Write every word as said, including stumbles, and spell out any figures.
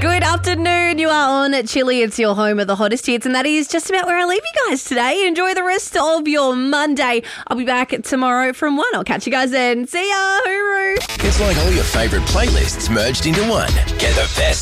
Good afternoon. You are on Chilli. It's your home of the hottest hits, and that is just about where I leave you guys today. Enjoy the rest of your Monday. I'll be back tomorrow from one. I'll catch you guys then. See ya. Hooroo. It's like all your favourite playlists merged into one. Get the best